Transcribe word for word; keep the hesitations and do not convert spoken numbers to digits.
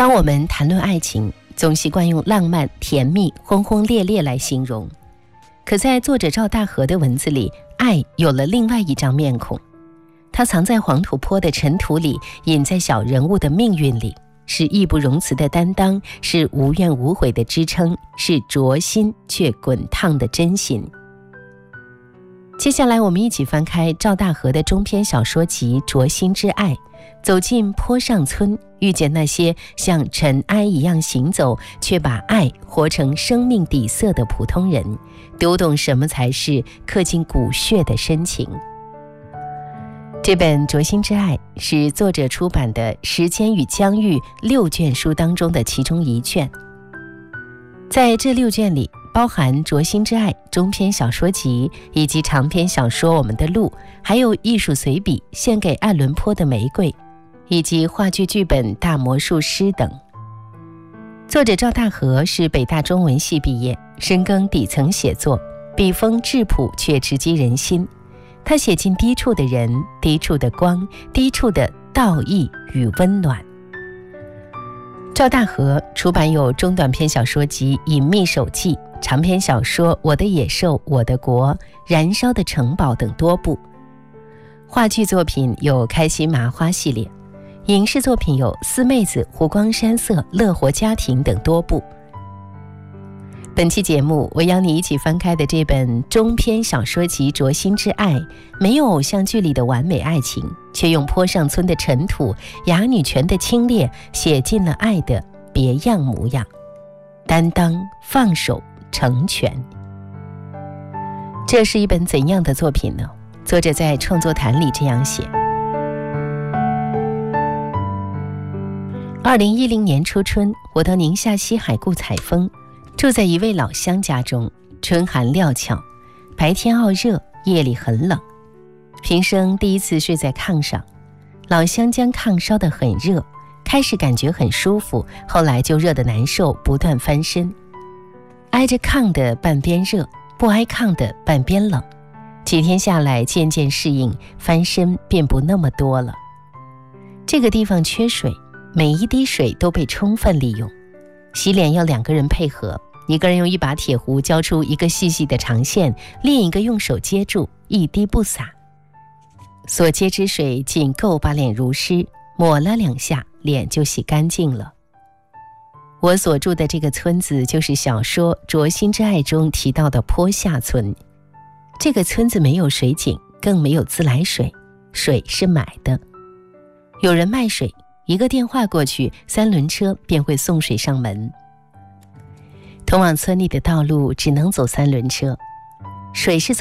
当我们谈论爱情，总习惯用浪漫、甜蜜、轰轰烈烈来形容，可在作者赵大河的文字里，爱有了另外一张面孔。它藏在黄土坡的尘土里，隐在小人物的命运里，是义不容辞的担当，是无怨无悔的支撑，是灼心却滚烫的真心。接下来我们一起翻开赵大河的中篇小说集《灼心之爱》，走进坡上村，遇见那些像尘埃一样行走，却把爱活成生命底色的普通人，读懂什么才是刻进骨血的深情。这本《灼心之爱》是作者出版的《时间与疆域》六卷书当中的其中一卷。在这六卷里，包含《灼心之爱》中篇小说集以及长篇小说《我们的路》，还有艺术随笔《献给爱伦坡的玫瑰》，以及话剧剧本《大魔术师》等。作者赵大河是北大中文系毕业，深耕底层写作，笔锋质朴却直击人心。他写进低处的人，低处的光，低处的道义与温暖。赵大河出版有中短篇小说集《隐秘手记》、长篇小说《我的野兽我的国》、《燃烧的城堡》等多部。话剧作品有《开心麻花》系列，影视作品有《四妹子》、《湖光山色》、《乐活家庭》等多部。本期节目我邀你一起翻开的这本中篇小说集《灼心之爱》，没有偶像剧里的完美爱情，却用坡上村的尘土、哑女泉的清冽，写尽了爱的别样模样，担当、放手、成全。这是一本怎样的作品呢？作者在创作谈里这样写：二零一零年初春，我到宁夏西海固采风，住在一位老乡家中，春寒料峭，白天傲热，夜里很冷。平生第一次睡在炕上，老乡将炕烧得很热，开始感觉很舒服，后来就热得难受，不断翻身。挨着炕的半边热，不挨炕的半边冷。几天下来，渐渐适应，翻身便不那么多了。这个地方缺水，每一滴水都被充分利用。洗脸要两个人配合，一个人用一把铁壶浇出一个细细的长线，另一个用手接住，一滴不洒。所接之水仅够把脸濡湿，抹了两下，脸就洗干净了。我所住的这个村子就是小说《灼心之爱》中提到的坡下村。这个村子没有水井，更没有自来水，水是买的。有人卖水，一个电话过去，三轮车便会送水上门。通往村里的道路只能走三轮车，水是